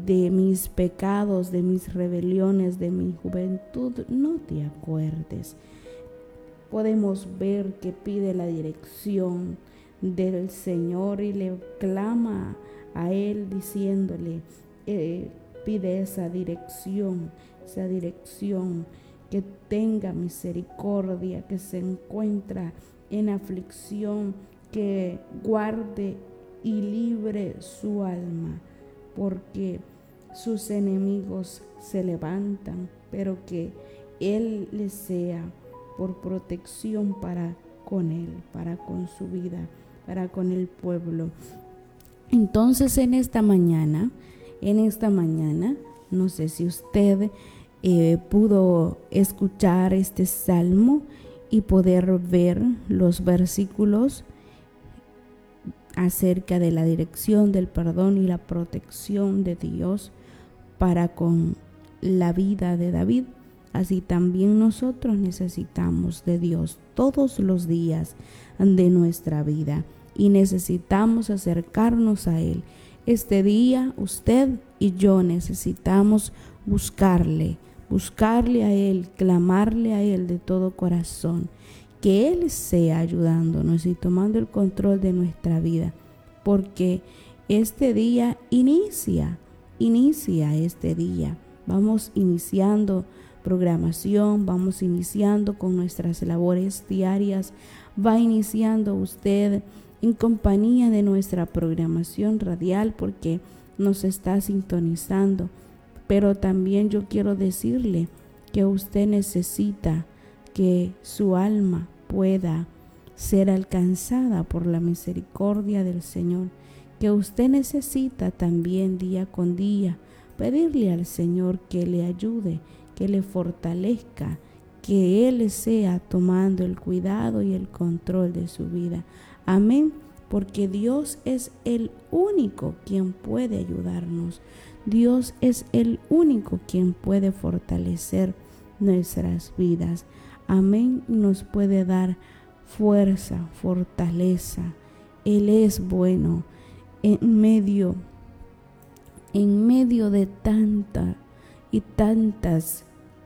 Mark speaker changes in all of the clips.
Speaker 1: de mis pecados, de mis rebeliones, de mi juventud, no te acuerdes. Podemos ver que pide la dirección del Señor y le clama a Él diciéndole, pide esa dirección, que tenga misericordia, que se encuentra en aflicción, que guarde y libre su alma, porque sus enemigos se levantan, pero que Él les sea por protección para con Él, para con su vida, para con el pueblo. Entonces en esta mañana, no sé si usted pudo escuchar este salmo y poder ver los versículos acerca de la dirección, del perdón y la protección de Dios para con la vida de David. Así también nosotros necesitamos de Dios todos los días de nuestra vida y necesitamos acercarnos a Él. Este día usted y yo necesitamos buscarle a Él, clamarle a Él de todo corazón, que Él sea ayudándonos y tomando el control de nuestra vida, porque este día inicia este día. Vamos iniciando programación, vamos iniciando con nuestras labores diarias, va iniciando usted en compañía de nuestra programación radial porque nos está sintonizando. Pero también yo quiero decirle que usted necesita que su alma pueda ser alcanzada por la misericordia del Señor, que usted necesita también día con día pedirle al Señor que le ayude, que le fortalezca, que Él sea tomando el cuidado y el control de su vida. Amén, porque Dios es el único quien puede ayudarnos. Dios es el único quien puede fortalecer nuestras vidas. Amén, nos puede dar fuerza, fortaleza. Él es bueno en medio de tantas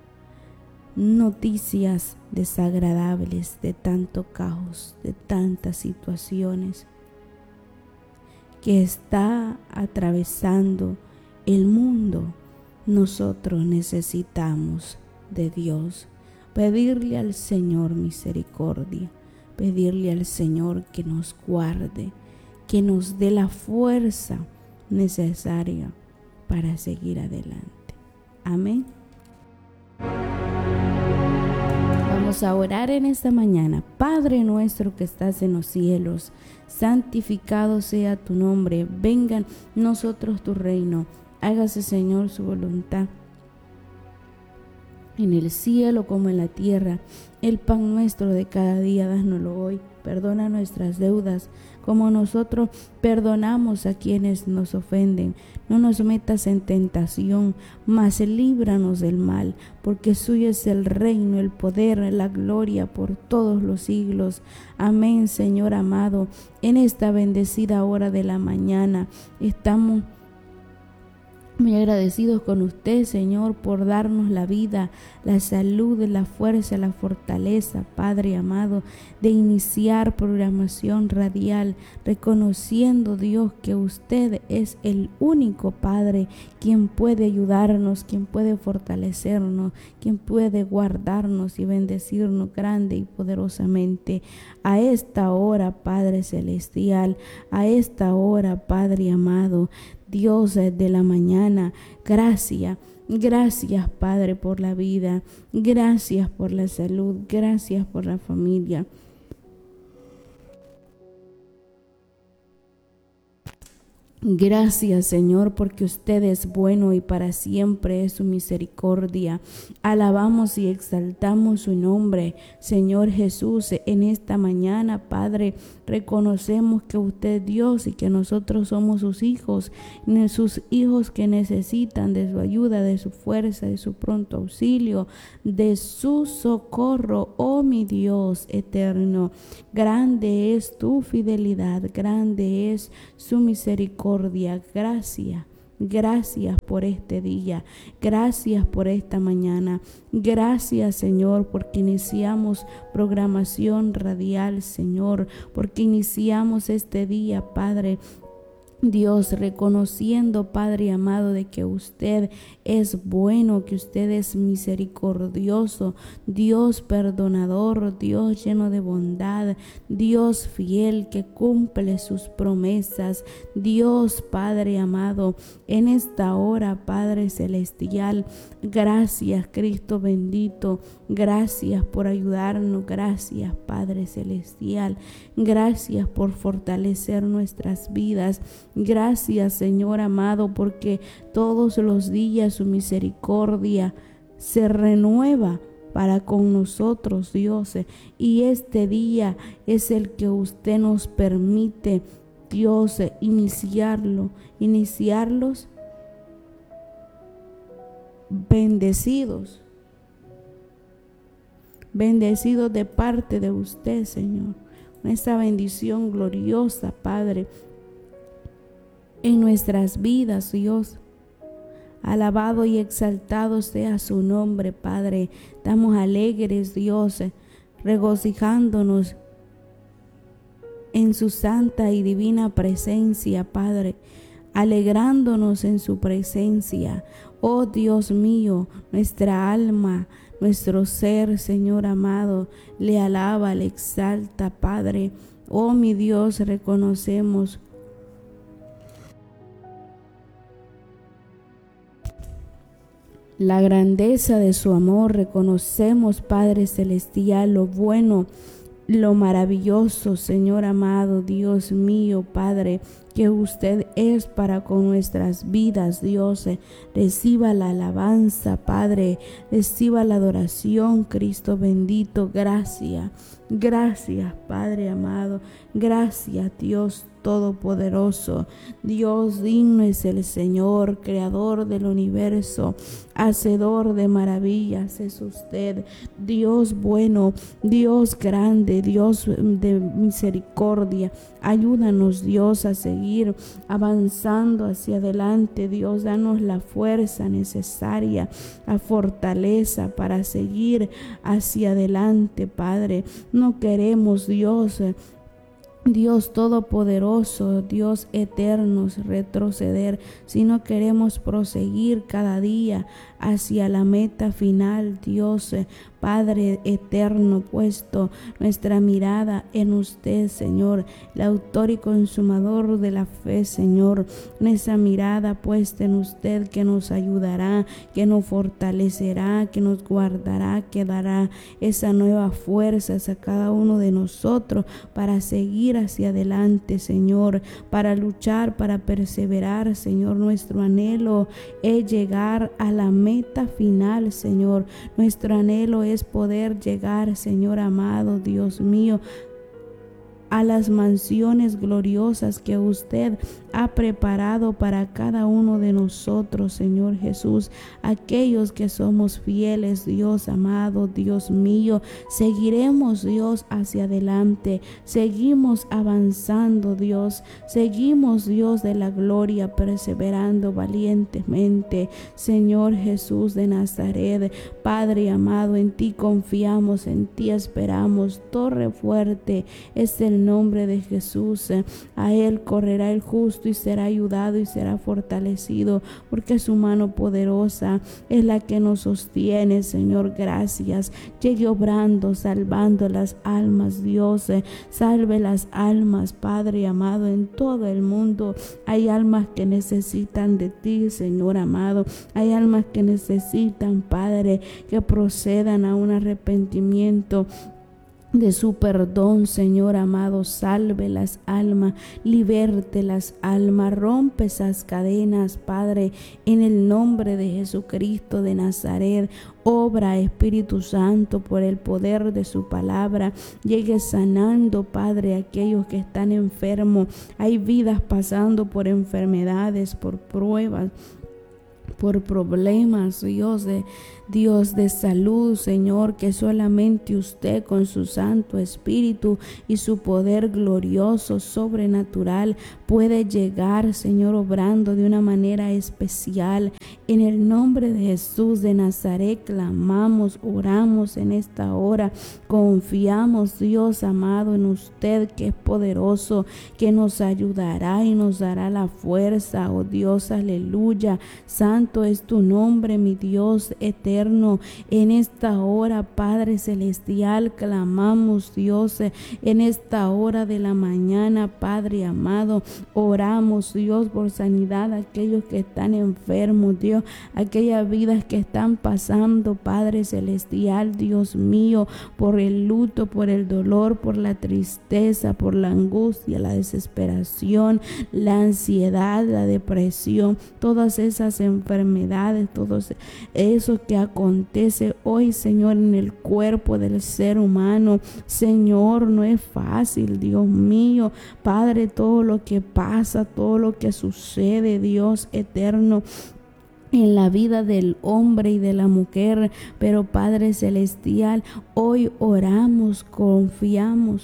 Speaker 1: noticias desagradables, de tanto caos, de tantas situaciones que está atravesando el mundo. Nosotros necesitamos de Dios, pedirle al Señor misericordia, pedirle al Señor que nos guarde, que nos dé la fuerza necesaria para seguir adelante. Amén. Vamos a orar en esta mañana. Padre nuestro que estás en los cielos, santificado sea tu nombre, venga a nosotros tu reino, hágase Señor su voluntad en el cielo como en la tierra. El pan nuestro de cada día, dánoslo hoy. Perdona nuestras deudas, como nosotros perdonamos a quienes nos ofenden. No nos metas en tentación, mas líbranos del mal, porque suyo es el reino, el poder, la gloria por todos los siglos. Amén, Señor amado. En esta bendecida hora de la mañana estamos muy agradecidos con usted, Señor, por darnos la vida, la salud, la fuerza, la fortaleza, Padre amado, de iniciar programación radial, reconociendo, Dios, que usted es el único Padre quien puede ayudarnos, quien puede fortalecernos, quien puede guardarnos y bendecirnos grande y poderosamente. A esta hora, Padre celestial, a esta hora, Padre amado, Dios de la mañana, gracias, Padre, por la vida, gracias por la salud, gracias por la familia. Gracias, Señor, porque usted es bueno y para siempre es su misericordia. Alabamos y exaltamos su nombre, Señor Jesús. En esta mañana, Padre, reconocemos que usted es Dios y que nosotros somos sus hijos que necesitan de su ayuda, de su fuerza, de su pronto auxilio, de su socorro, oh mi Dios eterno. Grande es tu fidelidad, grande es su misericordia. Gracias por este día. Gracias por esta mañana. Gracias, Señor, porque iniciamos programación radial, Señor, porque iniciamos este día, Padre Dios, reconociendo, Padre amado, de que usted es bueno, que usted es misericordioso, Dios perdonador, Dios lleno de bondad, Dios fiel que cumple sus promesas, Dios Padre amado, en esta hora, Padre celestial, gracias Cristo bendito, gracias por ayudarnos, gracias Padre celestial, gracias por fortalecer nuestras vidas. Gracias, Señor amado, porque todos los días su misericordia se renueva para con nosotros, Dios. Y este día es el que usted nos permite, Dios, iniciarlos bendecidos de parte de usted, Señor. Esta bendición gloriosa, Padre, en nuestras vidas, Dios. Alabado y exaltado sea su nombre, Padre. Estamos alegres, Dios, regocijándonos en su santa y divina presencia, Padre, alegrándonos en su presencia. Oh Dios mío, nuestra alma, nuestro ser, Señor amado, le alaba, le exalta, Padre. Oh mi Dios, reconocemos la grandeza de su amor, reconocemos, Padre celestial, lo bueno, lo maravilloso, Señor amado, Dios mío, Padre, que usted es para con nuestras vidas, Dios. Reciba la alabanza, Padre, reciba la adoración, Cristo bendito. Gracias, gracias, Padre amado, gracias, Dios Todopoderoso. Dios digno es el Señor, creador del universo, hacedor de maravillas es usted. Dios bueno, Dios grande, Dios de misericordia. Ayúdanos, Dios, a seguir avanzando hacia adelante. Dios, danos la fuerza necesaria, la fortaleza para seguir hacia adelante, Padre. No queremos, Dios todopoderoso, Dios eterno, retroceder, sino queremos proseguir cada día hacia la meta final, Dios. Padre eterno, puesto nuestra mirada en usted, Señor, el autor y consumador de la fe, Señor, esa mirada puesta en usted que nos ayudará, que nos fortalecerá, que nos guardará, que dará esa nueva fuerza a cada uno de nosotros para seguir hacia adelante, Señor, para luchar, para perseverar, Señor. Nuestro anhelo es llegar a la meta final, Señor. Nuestro anhelo es poder llegar, Señor amado, Dios mío, a las mansiones gloriosas que usted ha preparado para cada uno de nosotros, Señor Jesús. Aquellos que somos fieles, Dios amado, Dios mío, seguiremos, Dios, hacia adelante. Seguimos avanzando, Dios. Seguimos, Dios de la gloria, perseverando valientemente. Señor Jesús de Nazaret, Padre amado, en ti confiamos, en ti esperamos. Torre fuerte es el nombre de Jesús. A él correrá el justo y será ayudado y será fortalecido, porque su mano poderosa es la que nos sostiene. Señor, gracias. Llegue obrando, salvando las almas, Dios. Salve las almas, Padre amado, en todo el mundo. Hay almas que necesitan de ti, Señor amado. Hay almas que necesitan, Padre, que procedan a un arrepentimiento de su perdón, Señor amado. Salve las almas, liberte las almas, rompe esas cadenas, Padre, en el nombre de Jesucristo de Nazaret. Obra, Espíritu Santo, por el poder de su palabra. Llegue sanando, Padre, a aquellos que están enfermos. Hay vidas pasando por enfermedades, por pruebas, por problemas, Dios de salud, Señor, que solamente usted con su Santo Espíritu y su poder glorioso, sobrenatural, puede llegar, Señor, obrando de una manera especial. En el nombre de Jesús de Nazaret clamamos, oramos en esta hora, confiamos, Dios amado, en usted que es poderoso, que nos ayudará y nos dará la fuerza, oh Dios, aleluya. Santo es tu nombre, mi Dios eterno. En esta hora, Padre celestial, clamamos, Dios, en esta hora de la mañana, Padre amado, oramos, Dios, por sanidad a aquellos que están enfermos, Dios, aquellas vidas que están pasando, Padre celestial, Dios mío, por el luto, por el dolor, por la tristeza, por la angustia, la desesperación, la ansiedad, la depresión, todas esas enfermedades, todo eso que acontece hoy, Señor, en el cuerpo del ser humano. Señor, no es fácil, Dios mío, Padre, todo lo que pasa, todo lo que sucede, Dios eterno, en la vida del hombre y de la mujer, pero Padre celestial, hoy oramos, confiamos,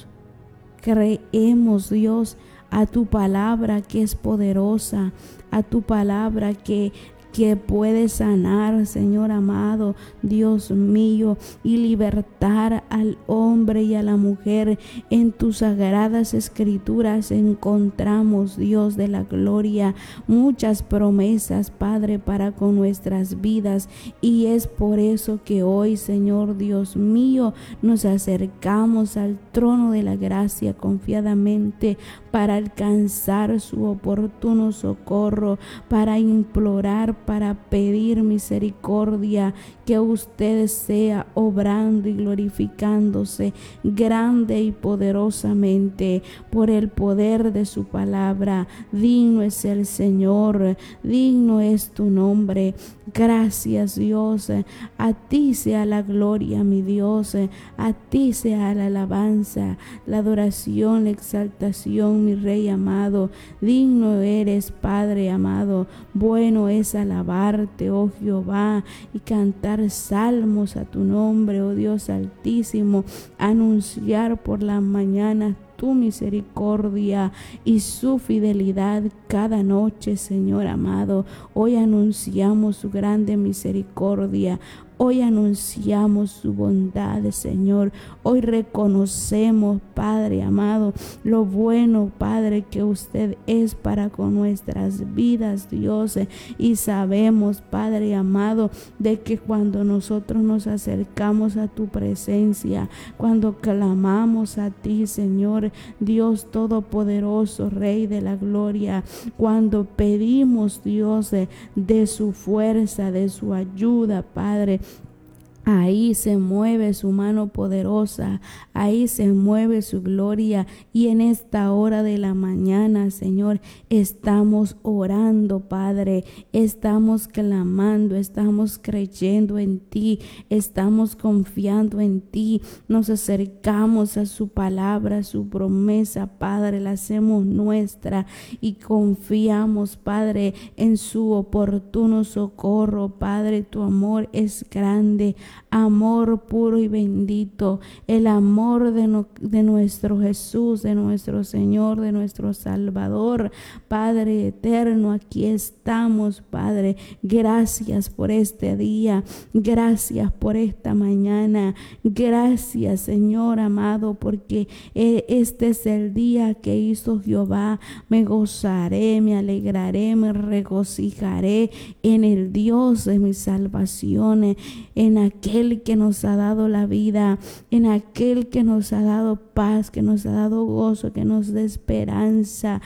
Speaker 1: creemos, Dios, a tu palabra que es poderosa, a tu palabra que puede sanar, Señor amado, Dios mío, y libertar al hombre y a la mujer. En tus sagradas escrituras encontramos, Dios de la gloria, muchas promesas, Padre, para con nuestras vidas, y es por eso que hoy, Señor Dios mío, nos acercamos al trono de la gracia confiadamente para alcanzar su oportuno socorro, para implorar, para pedir misericordia, que usted sea obrando y glorificándose grande y poderosamente por el poder de su palabra. Digno es el Señor, digno es tu nombre. Gracias, Dios. A ti sea la gloria, mi Dios. A ti sea la alabanza, la adoración, la exaltación, mi Rey amado. Digno eres, Padre amado. Bueno es alabarte, oh Jehová, y cantar salmos a tu nombre, oh Dios altísimo. Anunciar por las mañanas tu misericordia y su fidelidad cada noche, Señor amado. Hoy anunciamos su grande misericordia. Hoy anunciamos su bondad, Señor. Hoy reconocemos, Padre amado, lo bueno, Padre, que usted es para con nuestras vidas, Dios. Y sabemos, Padre amado, de que cuando nosotros nos acercamos a tu presencia, cuando clamamos a ti, Señor, Dios todopoderoso, Rey de la gloria, cuando pedimos, Dios, de su fuerza, de su ayuda, Padre, ahí se mueve su mano poderosa, ahí se mueve su gloria. Y en esta hora de la mañana, Señor, estamos orando, Padre, estamos clamando, estamos creyendo en ti, estamos confiando en ti. Nos acercamos a su palabra, a su promesa, Padre, la hacemos nuestra y confiamos, Padre, en su oportuno socorro. Padre, tu amor es grande, amor puro y bendito, el amor de nuestro Jesús, de nuestro Señor, de nuestro Salvador. Padre eterno, aquí estamos, Padre. Gracias por este día, gracias por esta mañana, gracias, Señor amado, porque este es el día que hizo Jehová. Me gozaré, me alegraré, me regocijaré en el Dios de mi salvación, en aquel que nos ha dado la vida, en aquel que nos ha dado paz, que nos ha dado gozo, que nos da esperanza.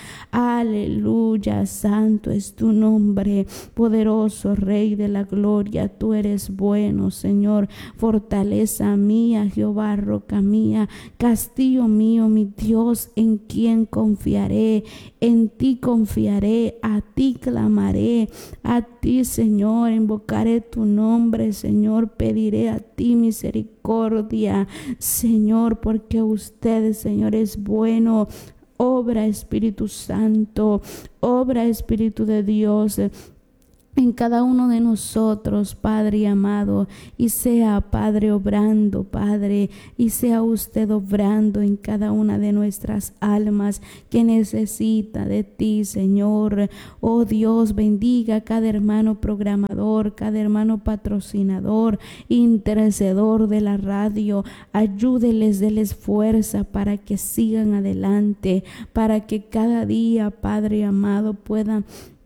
Speaker 1: Aleluya, santo es tu nombre, poderoso Rey de la gloria. Tú eres bueno, Señor, fortaleza mía, Jehová, roca mía, castillo mío, mi Dios, en quien confiaré. En ti confiaré, a ti clamaré, a ti, Señor, invocaré tu nombre, Señor, pediré a ti misericordia, Señor, porque usted, Señor, es bueno. Obra, Espíritu Santo, obra, Espíritu de Dios. en cada uno de nosotros, Padre amado, y sea, Padre, obrando, Padre, y sea usted obrando en cada una de nuestras almas que necesita de ti, Señor. Oh Dios, bendiga a cada hermano programador, cada hermano patrocinador, intercedor de la radio. Ayúdeles, deles fuerza para que sigan adelante, para que cada día, Padre amado, puedan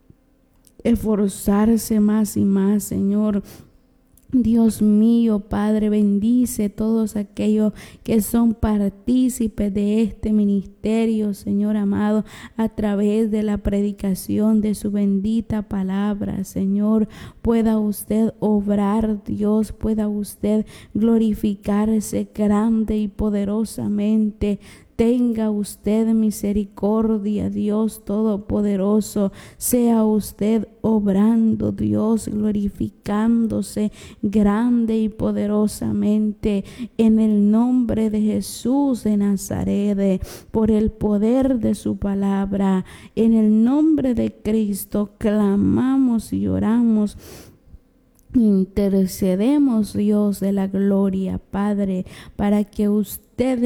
Speaker 1: esforzarse más y más, Señor. Dios mío, Padre, bendice todos aquellos que son partícipes de este ministerio, Señor amado, a través de la predicación de su bendita palabra, Señor. Pueda usted obrar, Dios, pueda usted glorificarse grande y poderosamente. Tenga usted misericordia, Dios Todopoderoso. Sea usted obrando, Dios, glorificándose grande y poderosamente en el nombre de Jesús de Nazaret, por el poder de su palabra. En el nombre de Cristo clamamos y oramos. Intercedemos, Dios de la gloria, Padre, para que usted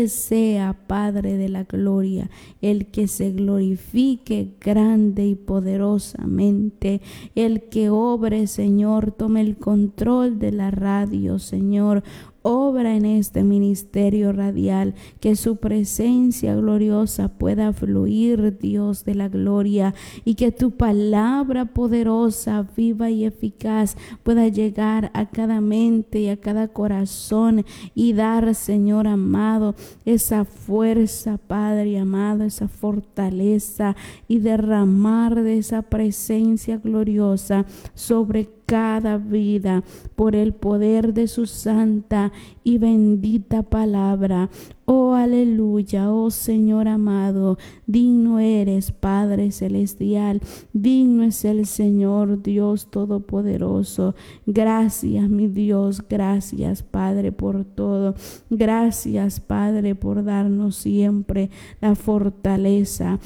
Speaker 1: sea, Padre de la gloria, el que se glorifique grande y poderosamente, el que obre, Señor, tome el control de la radio, Señor. Obra en este ministerio radial, que su presencia gloriosa pueda fluir, Dios de la gloria, y que tu palabra poderosa, viva y eficaz pueda llegar a cada mente y a cada corazón y dar, Señor amado, esa fuerza, Padre amado, esa fortaleza, y derramar de esa presencia gloriosa sobre cada vida por el poder de su santa y bendita palabra. Oh, aleluya, oh Señor amado, digno eres, Padre celestial, digno es el Señor Dios todopoderoso. Gracias, mi Dios, gracias, Padre, por todo. Gracias, Padre, por darnos siempre la fortaleza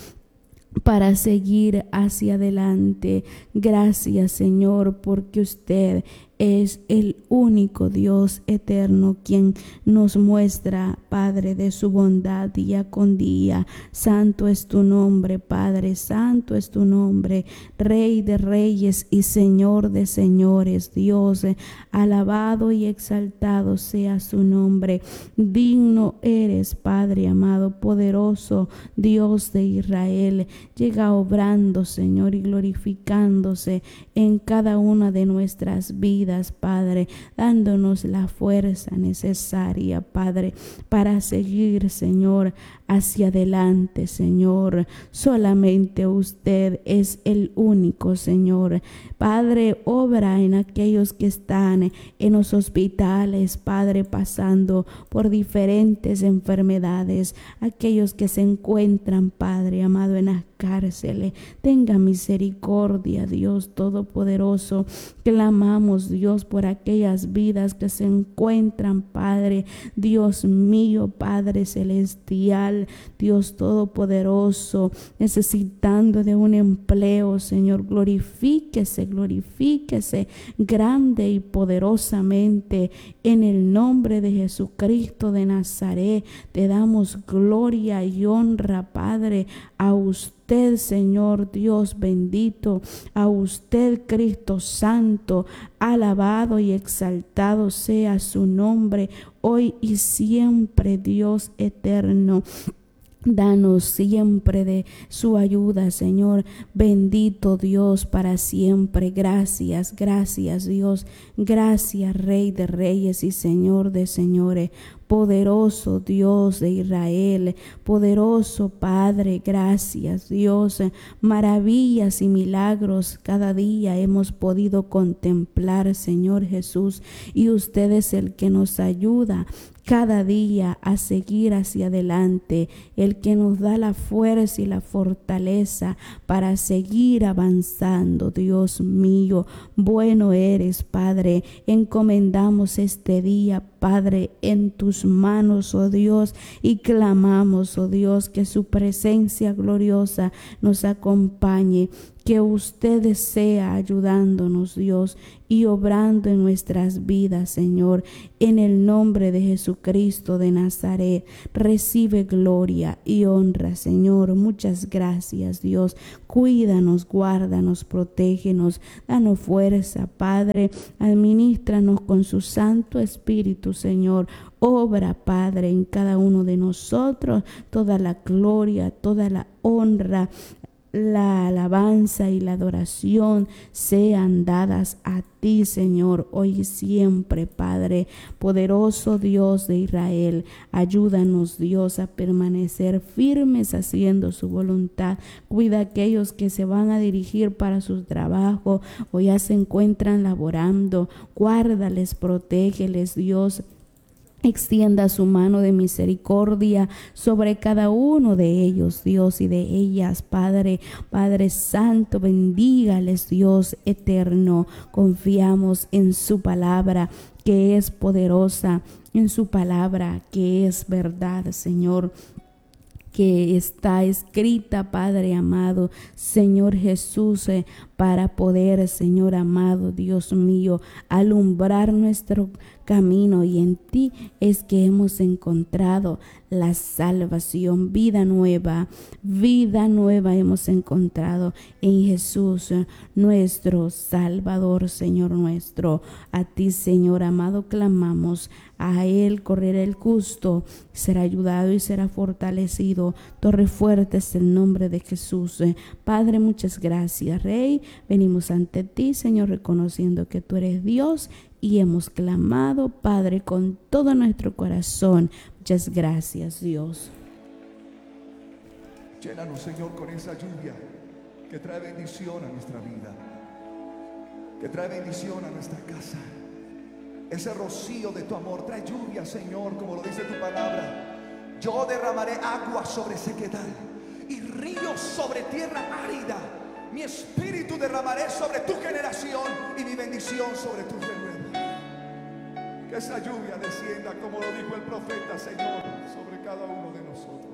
Speaker 1: para seguir hacia adelante. Gracias, Señor, porque usted es el único Dios eterno quien nos muestra, Padre, de su bondad día con día. Santo es tu nombre, Padre, santo es tu nombre, Rey de reyes y Señor de señores. Dios, alabado y exaltado sea su nombre. Digno eres, Padre amado, poderoso Dios de Israel. Llega obrando, Señor, y glorificándose en cada una de nuestras vidas, Padre, dándonos la fuerza necesaria, Padre, para seguir, Señor, hacia adelante, Señor. Solamente usted es el único, Señor. Padre, obra en aquellos que están en los hospitales, Padre, pasando por diferentes enfermedades, aquellos que se encuentran, Padre amado, en las cárceles. Tenga misericordia, Dios Todopoderoso. Clamamos, Dios, por aquellas vidas que se encuentran, Padre, Dios mío, Padre celestial, Dios Todopoderoso, necesitando de un empleo, Señor. Glorifíquese, glorifíquese grande y poderosamente en el nombre de Jesucristo de Nazaret. Te damos gloria y honra, Padre, a usted, Señor Dios bendito, a usted, Cristo Santo. Alabado y exaltado sea su nombre hoy y siempre, Dios eterno. Danos siempre de su ayuda, Señor. Bendito Dios para siempre. Gracias, gracias, Dios. Gracias, Rey de reyes y Señor de señores. Poderoso Dios de Israel, poderoso Padre, gracias, Dios. Maravillas y milagros cada día hemos podido contemplar, Señor Jesús, y usted es el que nos ayuda cada día a seguir hacia adelante, el que nos da la fuerza y la fortaleza para seguir avanzando. Dios mío, bueno eres, Padre. Encomendamos este día, Padre, en tus manos, oh Dios, y clamamos, oh Dios, que su presencia gloriosa nos acompañe, que usted sea ayudándonos, Dios, y obrando en nuestras vidas, Señor. En el nombre de Jesucristo de Nazaret, recibe gloria y honra, Señor. Muchas gracias, Dios. Cuídanos, guárdanos, protégenos, danos fuerza, Padre. Administranos con su Santo Espíritu, Señor. Obra, Padre, en cada uno de nosotros toda la gloria, toda la honra, la alabanza y la adoración sean dadas a ti, Señor, hoy y siempre, Padre. Poderoso Dios de Israel, ayúdanos, Dios, a permanecer firmes haciendo su voluntad. Cuida a aquellos que se van a dirigir para su trabajo o ya se encuentran laborando. Guárdales, protégeles, Dios. Extienda su mano de misericordia sobre cada uno de ellos, Dios, y de ellas, Padre. Padre Santo, bendígales, Dios eterno. Confiamos en su palabra, que es poderosa, en su palabra, que es verdad, Señor, que está escrita, Padre amado, Señor Jesús, para poder, Señor amado, Dios mío, alumbrar nuestro camino, y en ti es que hemos encontrado la salvación. Vida nueva hemos encontrado en Jesús, nuestro Salvador, Señor nuestro. A ti, Señor amado, clamamos. A Él correrá el justo, será ayudado y será fortalecido. Torre fuerte es el nombre de Jesús. Padre, muchas gracias, Rey. Venimos ante ti, Señor, reconociendo que tú eres Dios, y hemos clamado, Padre, con todo nuestro corazón. Muchas gracias, Dios.
Speaker 2: Llénanos, Señor, con esa lluvia que trae bendición a nuestra vida, que trae bendición a nuestra casa. Ese rocío de tu amor trae lluvia, Señor, como lo dice tu palabra. Yo derramaré agua sobre sequedad y ríos sobre tierra árida. Mi espíritu derramaré sobre tu generación y mi bendición sobre tus renuevos. Que esa lluvia descienda, como lo dijo el profeta, Señor, sobre cada uno de nosotros.